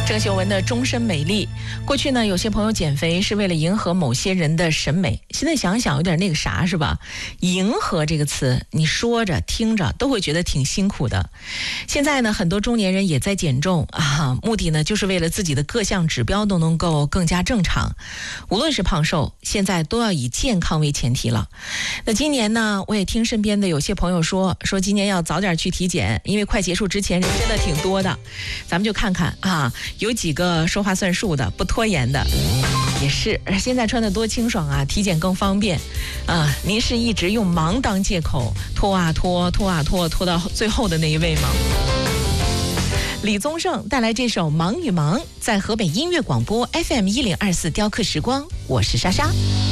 郑秀文的终身美丽。过去呢，有些朋友减肥是为了迎合某些人的审美，现在想想有点那个啥，是吧？迎合这个词，你说着听着都会觉得挺辛苦的。现在呢，很多中年人也在减重啊，目的呢就是为了自己的各项指标都能够更加正常。无论是胖瘦，现在都要以健康为前提了。那今年呢，我也听身边的有些朋友说今年要早点去体检，因为快结束之前人真的挺多的。咱们就看看啊，有几个说话算数的，不拖延的。也是，现在穿得多清爽啊，体检更方便啊。您是一直用忙当借口拖啊拖到最后的那一位吗？李宗盛带来这首《忙与忙》，在河北音乐广播 FM 1024雕刻时光，我是莎莎。